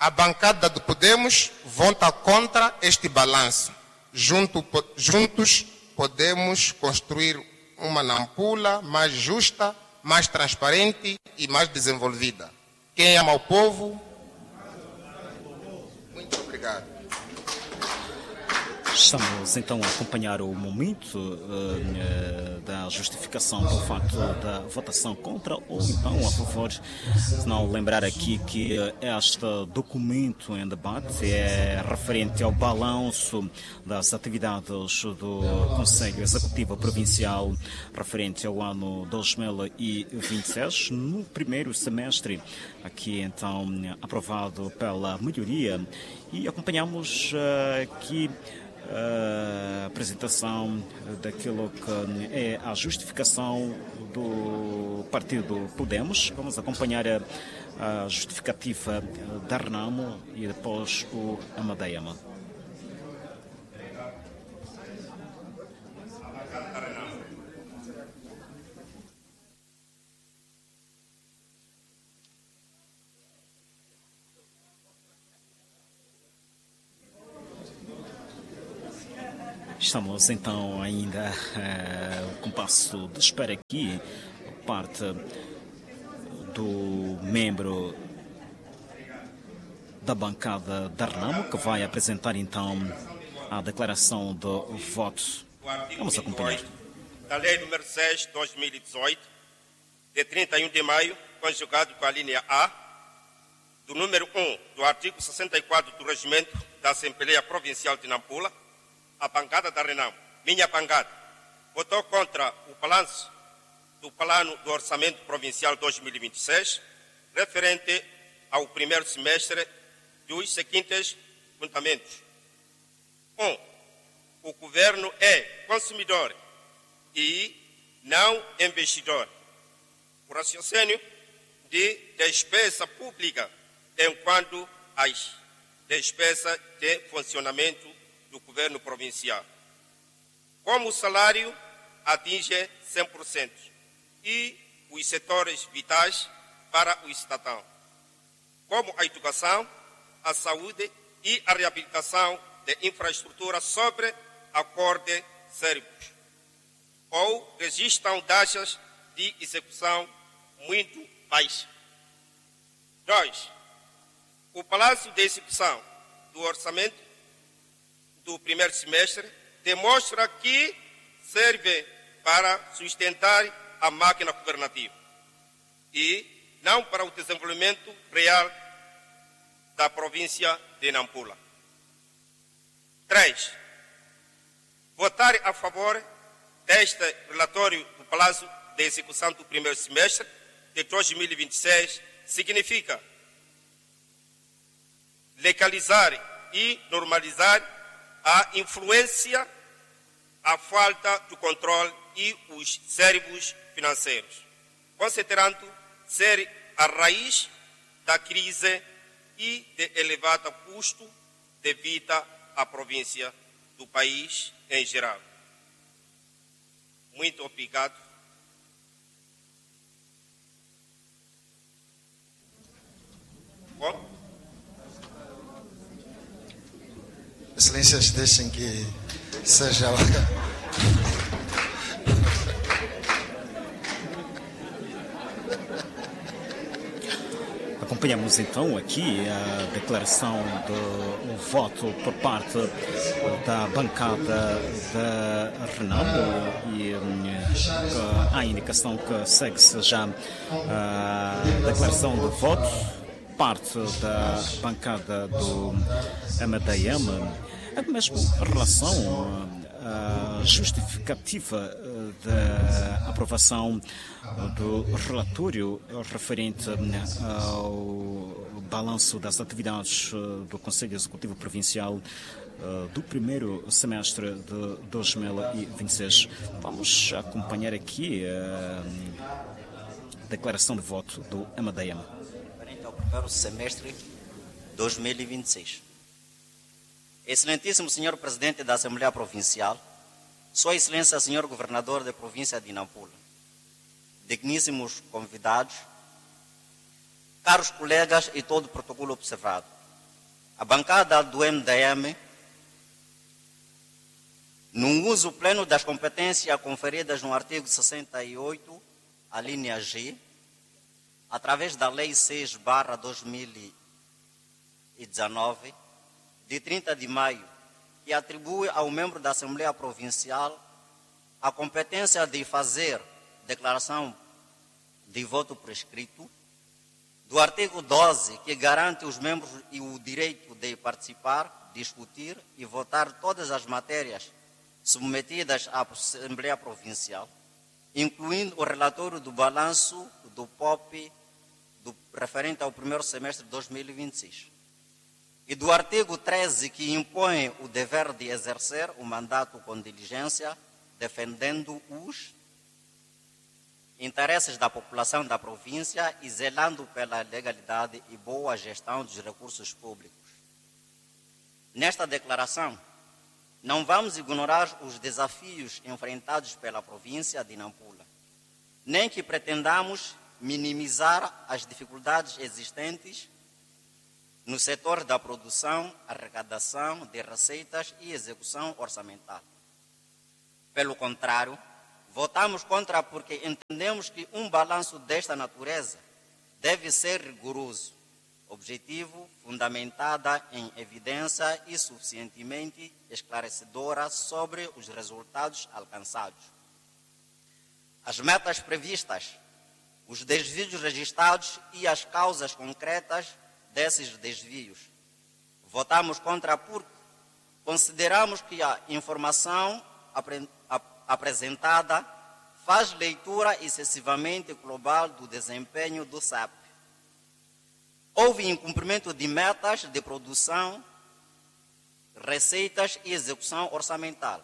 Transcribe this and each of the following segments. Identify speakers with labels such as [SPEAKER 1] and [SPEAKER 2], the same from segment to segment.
[SPEAKER 1] A bancada do Podemos vota contra este balanço. Juntos podemos construir uma Nampula mais justa, mais transparente e mais desenvolvida. Quem ama o povo? Muito obrigado.
[SPEAKER 2] Estamos então a acompanhar o momento da justificação do facto da votação contra ou então a favor. Se não lembrar aqui que este documento em debate é referente ao balanço das atividades do Conselho Executivo Provincial referente ao ano 2026, no primeiro semestre, aqui então aprovado pela maioria, e acompanhamos aqui a apresentação daquilo que é a justificação do partido Podemos. Vamos acompanhar a justificativa da Renamo e depois o Amadeiama. Estamos então ainda com passo de espera aqui, parte do membro da bancada da Renamo, que vai apresentar então a declaração de voto. Vamos acompanhar.
[SPEAKER 3] Da Lei nº 6, 2018, de 31 de maio, conjugado com a linha A, do número 1 do artigo 64 do Regimento da Assembleia Provincial de Nampula, a bancada da Renamo, minha bancada, votou contra o balanço do Plano do Orçamento Provincial 2026, referente ao primeiro semestre dos seguintes apontamentos. 1. O governo é consumidor e não investidor. O raciocínio de despesa pública enquanto as despesas de funcionamento do governo provincial. Como o salário atinge 100% e os setores vitais para o cidadão, como a educação, a saúde e a reabilitação de infraestrutura sobre acorde sérvios, ou registram taxas de execução muito baixas. 2. O balanço de execução do orçamento do primeiro semestre demonstra que serve para sustentar a máquina governativa e não para o desenvolvimento real da província de Nampula. 3. Votar a favor deste relatório do balanço de execução do primeiro semestre de 2026 significa legalizar e normalizar a influência, a falta de controle e os sérvios financeiros, considerando ser a raiz da crise e de elevado custo de vida à província do país em geral. Muito obrigado. Bom?
[SPEAKER 4] Excelências, deixem que seja
[SPEAKER 2] Acompanhamos então aqui a declaração do voto por parte da bancada da Renamo e a indicação que segue-se já a declaração de voto parte da bancada do Amadeiama, mesmo em relação à justificativa da aprovação do relatório referente ao balanço das atividades do Conselho Executivo Provincial do primeiro semestre de 2026. Vamos acompanhar aqui a declaração de voto do Amadeiama.
[SPEAKER 5] Ao primeiro semestre 2026. Excelentíssimo Senhor Presidente da Assembleia Provincial, Sua Excelência Senhor Governador da Província de Nampula, digníssimos convidados, caros colegas e todo o protocolo observado. A bancada do MDM, no uso pleno das competências conferidas no artigo 68, a linha G, através da Lei 6/2019, de 30 de maio, que atribui ao membro da Assembleia Provincial a competência de fazer declaração de voto por escrito, do artigo 12, que garante os membros o direito de participar, discutir e votar todas as matérias submetidas à Assembleia Provincial, incluindo o relatório do balanço do POP referente ao primeiro semestre de 2026. E do artigo 13, que impõe o dever de exercer o mandato com diligência, defendendo os interesses da população da província e zelando pela legalidade e boa gestão dos recursos públicos. Nesta declaração, não vamos ignorar os desafios enfrentados pela província de Nampula, nem que pretendamos minimizar as dificuldades existentes no setor da produção, arrecadação de receitas e execução orçamental. Pelo contrário, votamos contra porque entendemos que um balanço desta natureza deve ser rigoroso, objetivo, fundamentada em evidência e suficientemente esclarecedora sobre os resultados alcançados, as metas previstas, os desvios registrados e as causas concretas desses desvios. Votamos contra porque consideramos que a informação apresentada faz leitura excessivamente global do desempenho do SAP. Houve incumprimento de metas de produção, receitas e execução orçamental.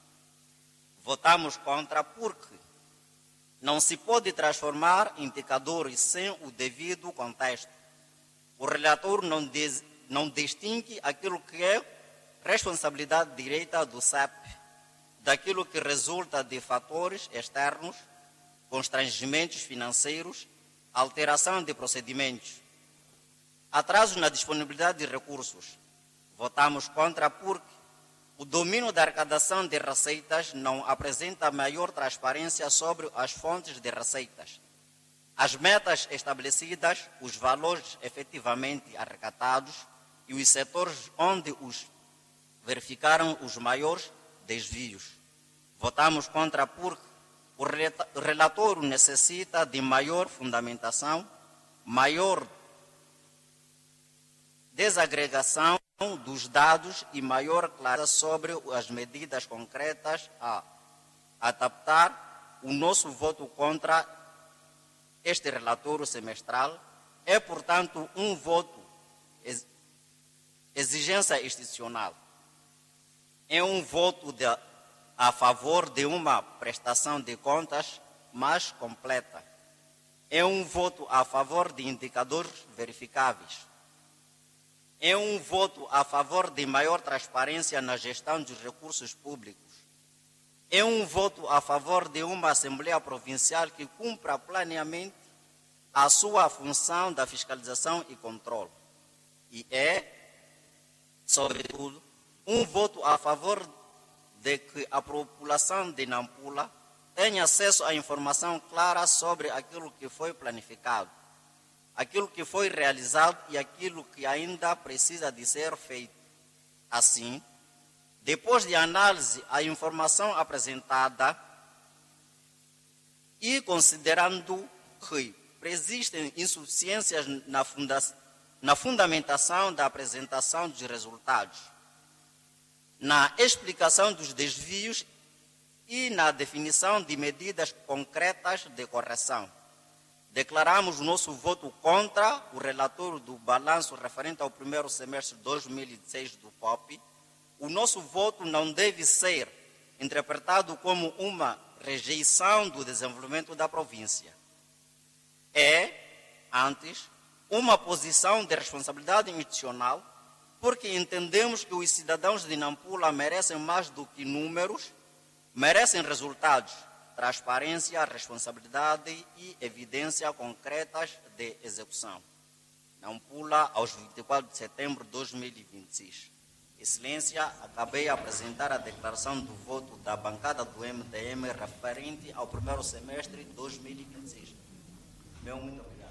[SPEAKER 5] Votamos contra porque não se pode transformar indicadores sem o devido contexto. O relator não distingue aquilo que é responsabilidade direita do SAP daquilo que resulta de fatores externos, constrangimentos financeiros, alteração de procedimentos, atrasos na disponibilidade de recursos. Votamos contra porque o domínio da arrecadação de receitas não apresenta maior transparência sobre as fontes de receitas, as metas estabelecidas, os valores efetivamente arrecadados e os setores onde os verificaram os maiores desvios. Votamos contra porque o relatório necessita de maior fundamentação, maior desagregação dos dados e maior clareza sobre as medidas concretas a adaptar. O nosso voto contra este relatório semestral é, portanto, um voto exigência institucional. É um voto a favor de uma prestação de contas mais completa. É um voto a favor de indicadores verificáveis. É um voto a favor de maior transparência na gestão dos recursos públicos. É um voto a favor de uma Assembleia Provincial que cumpra plenamente a sua função da fiscalização e controle. E é, sobretudo, um voto a favor de que a população de Nampula tenha acesso à informação clara sobre aquilo que foi planificado, aquilo que foi realizado e aquilo que ainda precisa de ser feito. Assim, depois de análise a informação apresentada e considerando que persistem insuficiências na fundamentação da apresentação dos resultados, na explicação dos desvios e na definição de medidas concretas de correção, declaramos nosso voto contra o relatório do balanço referente ao primeiro semestre de 2016 do POP. O nosso voto não deve ser interpretado como uma rejeição do desenvolvimento da província. É, antes, uma posição de responsabilidade institucional, porque entendemos que os cidadãos de Nampula merecem mais do que números, merecem resultados, transparência, responsabilidade e evidência concretas de execução. Nampula, aos 24 de setembro de 2026. Excelência, acabei de apresentar a declaração do voto da bancada do MDM referente ao primeiro semestre de 2026. Meu muito obrigado.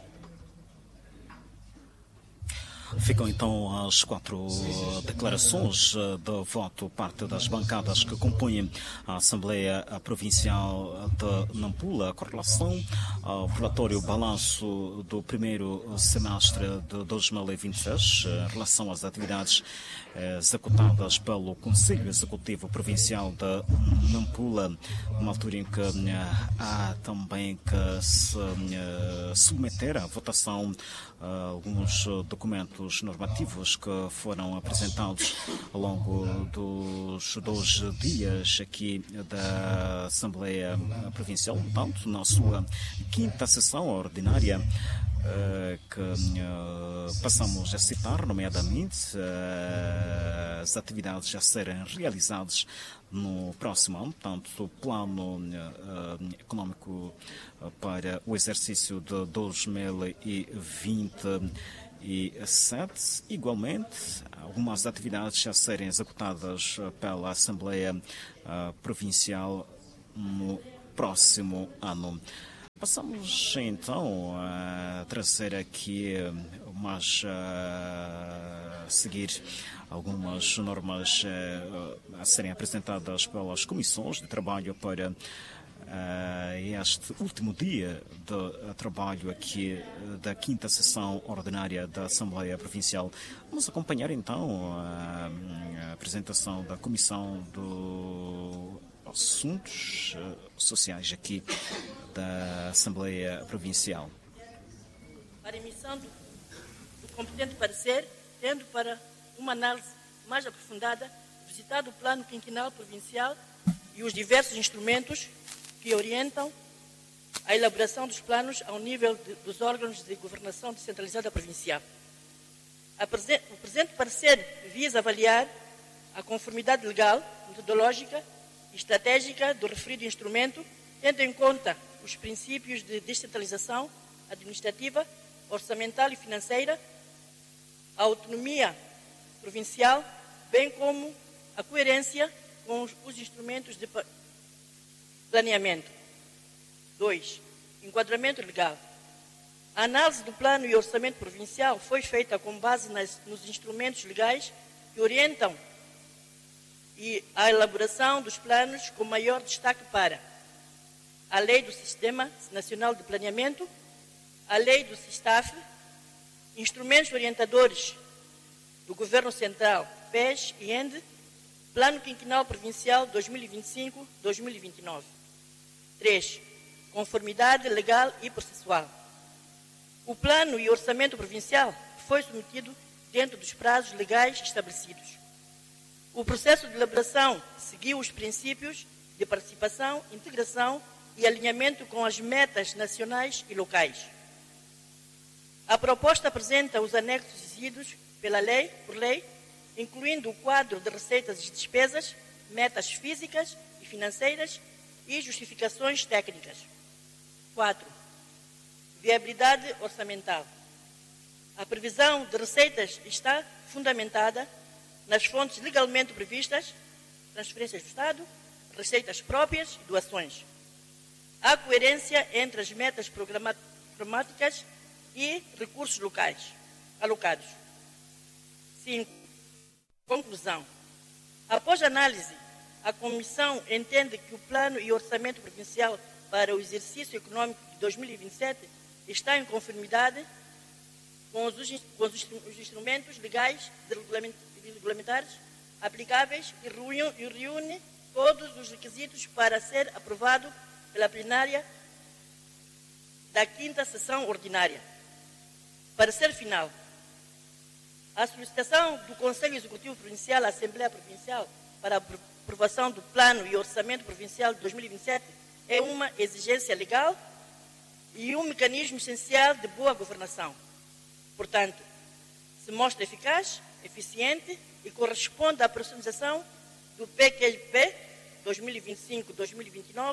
[SPEAKER 2] Ficam então as 4 declarações de voto, parte das bancadas que compõem a Assembleia Provincial de Nampula, com relação ao relatório balanço do primeiro semestre de 2026, em relação às atividades executadas pelo Conselho Executivo Provincial de Nampula, numa altura em que há também que se submeter à votação alguns documentos normativos que foram apresentados ao longo dos 2 dias aqui da Assembleia Provincial, tanto na sua 5ª sessão ordinária, que passamos a citar, nomeadamente as atividades a serem realizadas no próximo ano, tanto o plano econômico para o exercício de 2027, igualmente algumas atividades a serem executadas pela Assembleia Provincial no próximo ano. Passamos então a trazer aqui, mas a seguir, algumas normas a serem apresentadas pelas comissões de trabalho para este último dia de trabalho aqui da 5ª sessão ordinária da Assembleia Provincial. Vamos acompanhar então a apresentação da Comissão do Assuntos Sociais aqui da Assembleia Provincial.
[SPEAKER 6] Para emissão do competente parecer, tendo para uma análise mais aprofundada visitado o Plano Quinquenal Provincial e os diversos instrumentos que orientam a elaboração dos planos ao nível dos órgãos de governação descentralizada provincial. O presente parecer visa avaliar a conformidade legal, metodológica e estratégica do referido instrumento, tendo em conta os princípios de descentralização administrativa, orçamental e financeira, a autonomia provincial, bem como a coerência com os instrumentos de planeamento. 2. Enquadramento legal. A análise do plano e orçamento provincial foi feita com base nos instrumentos legais que orientam e a elaboração dos planos, com maior destaque para a Lei do Sistema Nacional de Planeamento, a Lei do SISTAF, instrumentos orientadores do Governo Central, PES e ENDE, Plano Quinquenal Provincial 2025-2029. 3. Conformidade legal e processual. O plano e orçamento provincial foi submetido dentro dos prazos legais estabelecidos. O processo de elaboração seguiu os princípios de participação, integração e alinhamento com as metas nacionais e locais. A proposta apresenta os anexos exigidos por lei, incluindo o quadro de receitas e despesas, metas físicas e financeiras e justificações técnicas. 4. Viabilidade orçamental. A previsão de receitas está fundamentada nas fontes legalmente previstas, transferências do Estado, receitas próprias e doações. Há coerência entre as metas programáticas e recursos locais alocados. 5. Conclusão. Após análise, a Comissão entende que o Plano e Orçamento Provincial para o exercício econômico de 2027 está em conformidade com os instrumentos legais e regulamentares aplicáveis e reúne todos os requisitos para ser aprovado pela plenária da 5ª sessão ordinária. Parecer final. A solicitação do Conselho Executivo Provincial à Assembleia Provincial para a aprovação do Plano e Orçamento Provincial de 2027 é uma exigência legal e um mecanismo essencial de boa governação. Portanto, se mostra eficaz, eficiente e corresponde à personalização do PQP 2025-2029.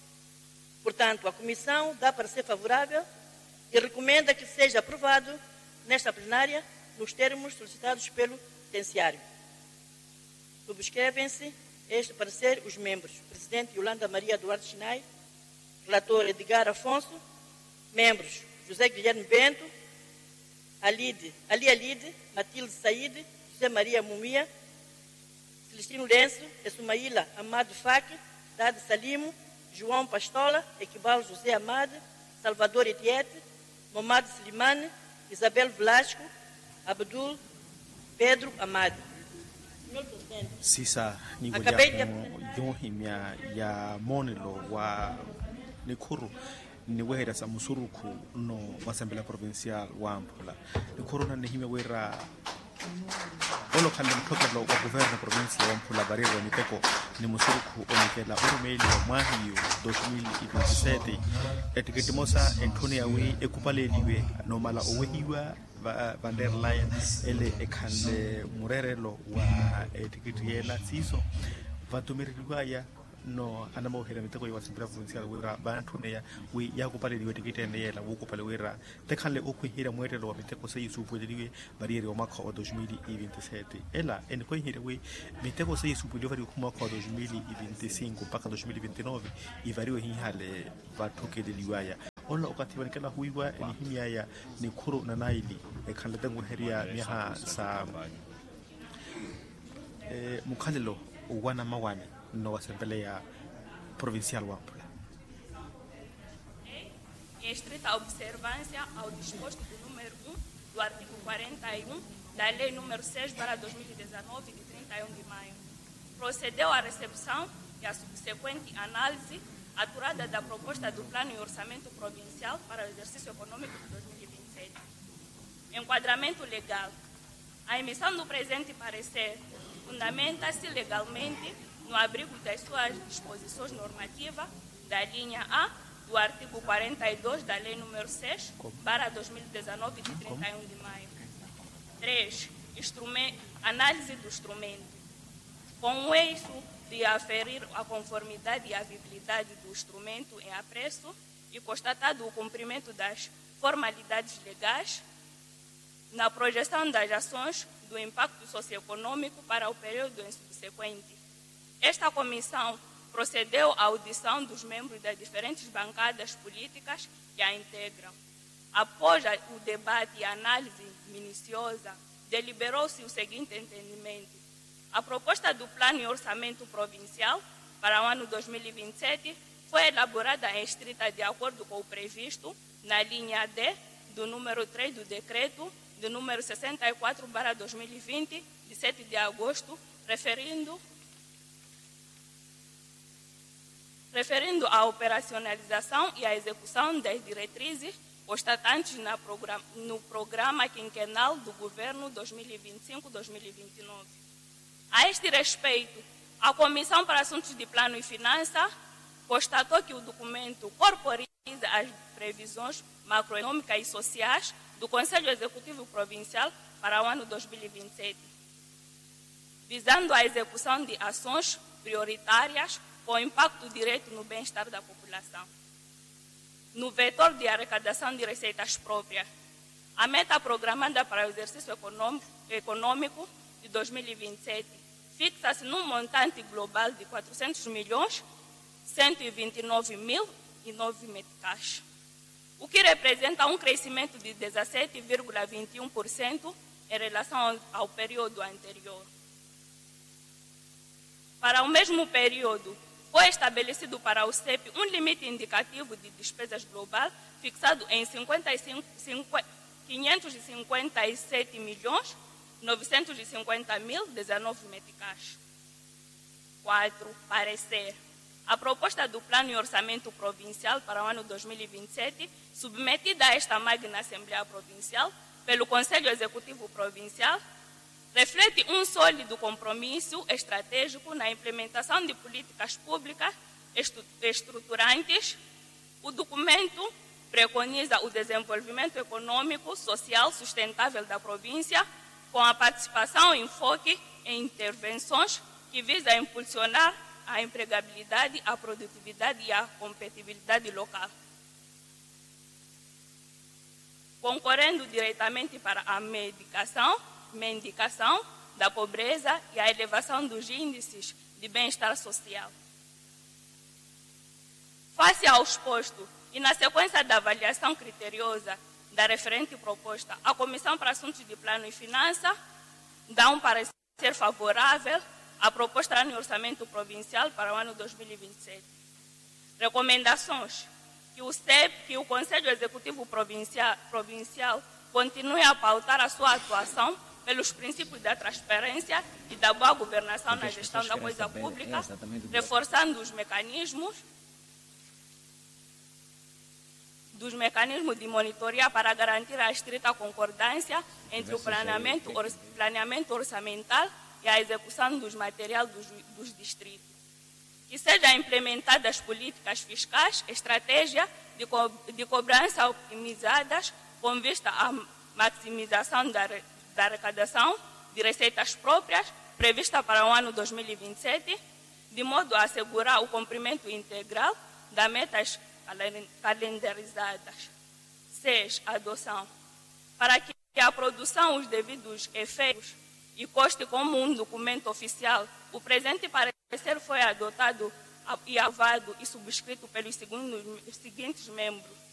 [SPEAKER 6] Portanto, a Comissão dá parecer favorável e recomenda que seja aprovado nesta plenária, nos termos solicitados pelo petenciário. Subscrevem-se este parecer os membros: Presidente Yolanda Maria Duarte Chinai, Relator Edgar Afonso, membros José Guilherme Bento, Ali Alide, Matilde Said, José Maria Mumia, Celestino Lenço, Essumaíla Amado Faque, Dade Salimo, João Pastola, Equibal José Amade, Salvador Etiete, Momad Slimane, Isabel Velasco, Abdul Pedro Amade. Senhor Presidente,
[SPEAKER 7] sisa
[SPEAKER 6] acabei de
[SPEAKER 7] yohimya ya monelo wa nikuru ni wera sa musuruku no wasambela provincial wa Ampula nikuru na nihime wera olo kande mtokelo wa governo provincia wa Ampula barero wa miteko ni musuruku onikela urumeli wa mwahiyo 2027 etiketi mosa Antonia we ekupaleliwe no mala owehiwa van der Leyen ele ekhande murerelo wa etikitiela siso vatumiriliwaya no anamo hera miteko ya wasambela provincial wera bantuneya we yakupaleliwe etikitenela wukupalewera tekhanle okuhira mwerelo wa miteko seyisupuleliwe barriere wa mwaka wa 2027 ela enikohira we miteko seyisupuleliwe vari kumwaka wa 2025 mpaka 2029 ivariwe hihale vatokeleliwaya ola ukatibanikela huiwa enihimia ya nikuru na naili ekhanletengu heria miha sa mukhalelo uwana mawani no wasambele ya provincial wa Ampula.
[SPEAKER 8] Em estrita observância ao disposto do número 1 do artigo 41 da Lei número 6/2019, de 31 de maio, procedeu à recepção e à subsequente análise aturada da proposta do Plano e Orçamento Provincial para o exercício econômico de 2027. Enquadramento legal. A emissão do presente parecer fundamenta-se legalmente no abrigo das suas disposições normativas da linha A do artigo 42 da Lei número 6/2019, de 31 de maio. 3. Análise do instrumento. Com o eixo de aferir a conformidade e a viabilidade do instrumento em apreço e constatado o cumprimento das formalidades legais na projeção das ações do impacto socioeconômico para o período em subsequente. Esta comissão procedeu à audição dos membros das diferentes bancadas políticas que a integram. Após o debate e a análise minuciosa, deliberou-se o seguinte entendimento: a proposta do Plano e Orçamento Provincial para o ano 2027 foi elaborada em estrita de acordo com o previsto na linha D do número 3 do decreto do número 64/2020, de 7 de agosto, referindo à operacionalização e à execução das diretrizes constatantes no programa quinquenal do Governo 2025-2029. A este respeito, a Comissão para Assuntos de Plano e Finança constatou que o documento corporiza as previsões macroeconômicas e sociais do Conselho Executivo Provincial para o ano 2027, visando a execução de ações prioritárias com impacto direto no bem-estar da população. No vetor de arrecadação de receitas próprias, a meta programada para o exercício econômico de 2027 fixa-se num montante global de 400.129.009 meticais, o que representa um crescimento de 17,21% em relação ao período anterior. Para o mesmo período, foi estabelecido para o CEP um limite indicativo de despesas global fixado em 557.950.019 meticais. 4. Parecer. A proposta do Plano e Orçamento Provincial para o ano 2027, submetida a esta magna Assembleia Provincial pelo Conselho Executivo Provincial, reflete um sólido compromisso estratégico na implementação de políticas públicas estruturantes. O documento preconiza o desenvolvimento econômico, social sustentável da província, com a participação e enfoque em intervenções que visam impulsionar a empregabilidade, a produtividade e a competitividade local. concorrendo diretamente para a medicação da pobreza e a elevação dos índices de bem-estar social. Face ao exposto e na sequência da avaliação criteriosa da referente proposta, a Comissão para Assuntos de Plano e Finança dá um parecer favorável à proposta de orçamento provincial para o ano 2027. Recomendações: que o CEP, que o Conselho Executivo Provincial continue a pautar a sua atuação pelos princípios da transparência e da boa governação na gestão da coisa pública, reforçando os mecanismos de monitoria para garantir a estrita concordância entre o planeamento orçamental e a execução dos materiais dos distritos. Que sejam implementadas políticas fiscais, estratégias de cobrança optimizadas com vista à maximização da arrecadação de receitas próprias prevista para o ano 2027, de modo a assegurar o cumprimento integral das metas calendarizadas. 6. Adoção. Para que a produção os devidos efeitos e conste como um documento oficial, o presente parecer foi adotado e aprovado e subscrito pelos seguintes membros: